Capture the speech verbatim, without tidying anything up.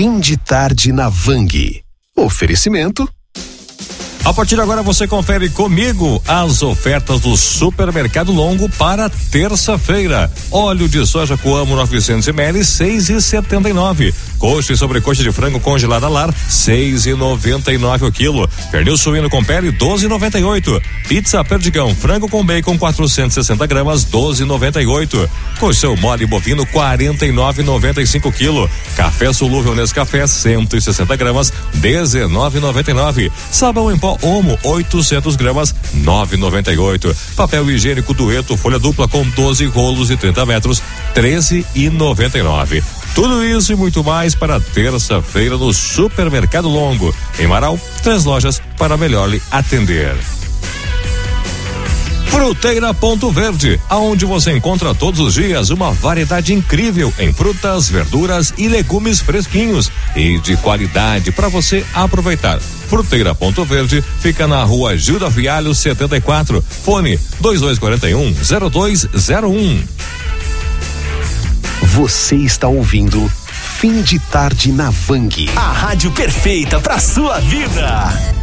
Fim de tarde na Vang. Oferecimento. A partir de agora você confere comigo as ofertas do Supermercado Longo para terça-feira. Óleo de soja Coamo novecentos mililitros, seis e setenta e nove. Coxa e sobrecoxa de frango congelada lar, seis e noventa e nove o quilo. Pernil suíno com pele, doze e noventa e oito. Pizza Perdigão frango com bacon, quatrocentos e sessenta gramas, doze e noventa e oito. Colchão mole bovino, quarenta e nove e noventa e cinco quilo. Café solúvel Nescafé, cento e sessenta gramas, dezenove e noventa e nove. Sabão em pó Omo, oitocentos gramas, nove e noventa e oito. Papel higiênico Dueto, folha dupla com doze rolos e trinta metros, treze e noventa e nove. Tudo isso e muito mais para terça-feira no Supermercado Longo. Em Marau, três lojas para melhor lhe atender. Fruteira Ponto Verde, aonde você encontra todos os dias uma variedade incrível em frutas, verduras e legumes fresquinhos e de qualidade para você aproveitar. Fruteira Ponto Verde fica na rua Gilda Vialho setenta e quatro, fone dois dois quatro um, zero dois zero um. Você está ouvindo Fim de Tarde na Vang. A rádio perfeita para sua vida.